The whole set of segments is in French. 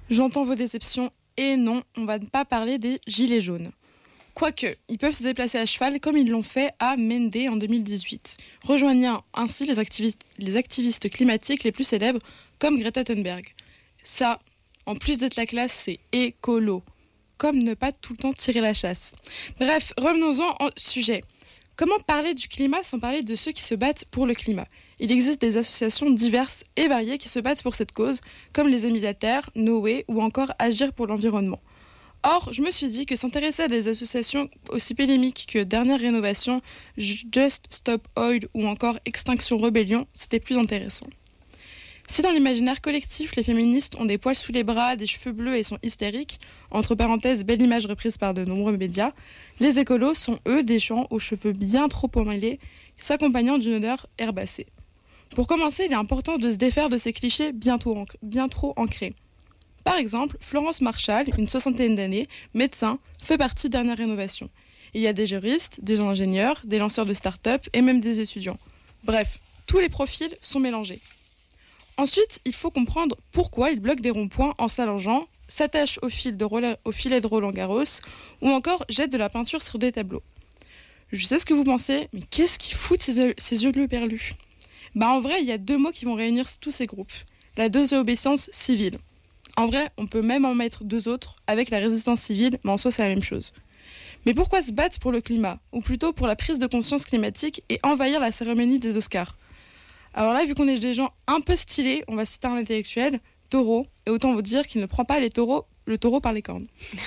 J'entends vos déceptions, et non, on va pas parler des gilets jaunes. Quoique, ils peuvent se déplacer à cheval comme ils l'ont fait à Mende en 2018, rejoignant ainsi les activistes climatiques les plus célèbres comme Greta Thunberg. Ça, en plus d'être la classe, c'est écolo. Comme ne pas tout le temps tirer la chasse. Bref, revenons-en au sujet. Comment parler du climat sans parler de ceux qui se battent pour le climat ? Il existe des associations diverses et variées qui se battent pour cette cause, comme les Amis de la Terre, Noé ou encore Agir pour l'environnement. Or, je me suis dit que s'intéresser à des associations aussi polémiques que Dernière Rénovation, Just Stop Oil ou encore Extinction Rebellion, c'était plus intéressant. Si dans l'imaginaire collectif, les féministes ont des poils sous les bras, des cheveux bleus et sont hystériques, entre parenthèses, belle image reprise par de nombreux médias, les écolos sont eux des gens aux cheveux bien trop emmêlés, s'accompagnant d'une odeur herbacée. Pour commencer, il est important de se défaire de ces clichés bien trop ancrés. Par exemple, Florence Marshall, une soixantaine d'années, médecin, fait partie de Dernière Rénovation. Il y a des juristes, des ingénieurs, des lanceurs de start-up et même des étudiants. Bref, tous les profils sont mélangés. Ensuite, il faut comprendre pourquoi ils bloquent des ronds-points en s'allongeant, s'attachent au filet de Roland-Garros ou encore jettent de la peinture sur des tableaux. Je sais ce que vous pensez, mais qu'est-ce qui fout ces yeux bleus perlus ? En vrai, il y a deux mots qui vont réunir tous ces groupes. La désobéissance civile. En vrai, on peut même en mettre deux autres avec la résistance civile, mais en soi, c'est la même chose. Mais pourquoi se battre pour le climat ? Ou plutôt pour la prise de conscience climatique et envahir la cérémonie des Oscars ? Alors là, vu qu'on est des gens un peu stylés, on va citer un intellectuel, Thoreau, et autant vous dire qu'il ne prend pas le taureau par les cornes.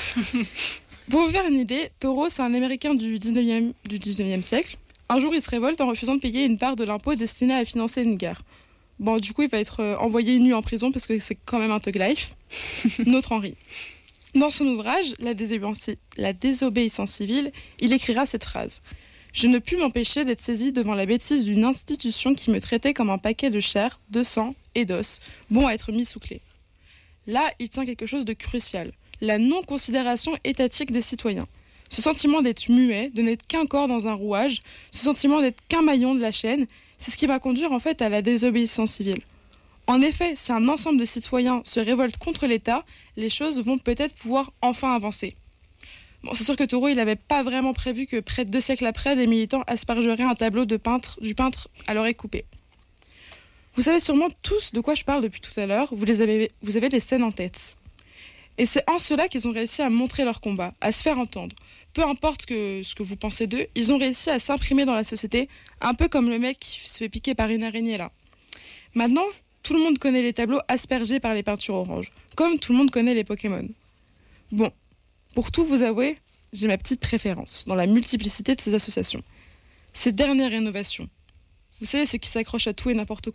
Pour vous faire une idée, Thoreau, c'est un Américain du 19e siècle. Un jour, il se révolte en refusant de payer une part de l'impôt destiné à financer une guerre. Du coup, il va être envoyé nu en prison parce que c'est quand même un thug life. Notre Henri. Dans son ouvrage, La désobéissance civile, il écrira cette phrase. « Je ne pus m'empêcher d'être saisi devant la bêtise d'une institution qui me traitait comme un paquet de chair, de sang et d'os, bon à être mis sous clé. » Là, il tient quelque chose de crucial. La non-considération étatique des citoyens. Ce sentiment d'être muet, de n'être qu'un corps dans un rouage, ce sentiment d'être qu'un maillon de la chaîne, c'est ce qui va conduire en fait à la désobéissance civile. En effet, si un ensemble de citoyens se révolte contre l'État, les choses vont peut-être pouvoir enfin avancer. C'est sûr que Thoreau, il n'avait pas vraiment prévu que près de 2 siècles après, des militants aspergeraient un tableau du peintre à l'oreille coupée. Vous savez sûrement tous de quoi je parle depuis tout à l'heure, vous avez les scènes en tête. Et c'est en cela qu'ils ont réussi à montrer leur combat, à se faire entendre. Peu importe ce que vous pensez d'eux, ils ont réussi à s'imprimer dans la société, un peu comme le mec qui se fait piquer par une araignée là. Maintenant, tout le monde connaît les tableaux aspergés par les peintures oranges, comme tout le monde connaît les Pokémon. Pour tout vous avouer, j'ai ma petite préférence dans la multiplicité de ces associations. Ces dernières rénovations. Vous savez, ceux qui s'accrochent à tout et n'importe quoi.